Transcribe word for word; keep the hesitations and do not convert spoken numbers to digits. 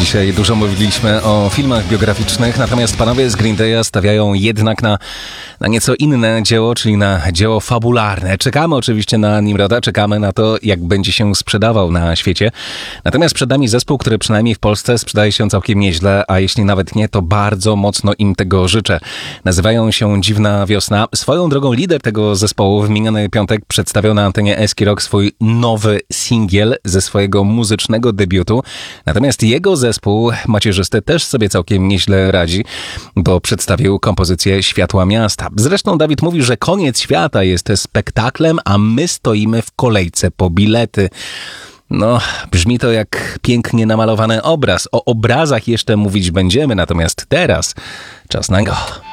Dzisiaj dużo mówiliśmy o filmach biograficznych, natomiast panowie z Green Day'a stawiają jednak na, na nieco inne dzieło, czyli na dzieło fabularne. Czekamy oczywiście na Nimroda, czekamy na to, jak będzie się sprzedawał na świecie. Natomiast przed nami zespół, który przynajmniej w Polsce sprzedaje się całkiem nieźle, a jeśli nawet nie, to bardzo mocno im tego życzę. Nazywają się Dziwna Wiosna. Swoją drogą lider tego zespołu w miniony piątek przedstawiał na antenie Eski Rock swój nowy singiel ze swojego muzycznego debiutu. Natomiast jego zespół macierzysty też sobie całkiem nieźle radzi, bo przedstawił kompozycję Światła Miasta. Zresztą Dawid mówi, że koniec świata jest spektaklem, a my stoimy w kolejce po bilety. No, brzmi to jak pięknie namalowany obraz. O obrazach jeszcze mówić będziemy, natomiast teraz czas na go.